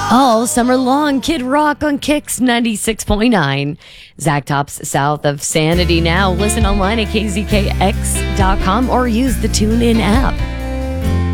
All summer long, Kid Rock on Kicks 96.9. Zach Tops south of Sanity now. Listen online at kzkx.com or use the TuneIn app.